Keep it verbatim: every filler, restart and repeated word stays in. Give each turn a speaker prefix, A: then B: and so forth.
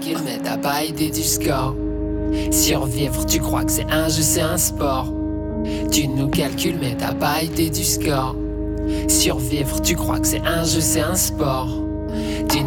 A: calcules, mais t'as pas idée du score. Survivre, tu crois que c'est un jeu, c'est un sport. Tu nous calcules, mais t'as pas idée du score. Survivre, tu crois que c'est un jeu, c'est un sport. Tu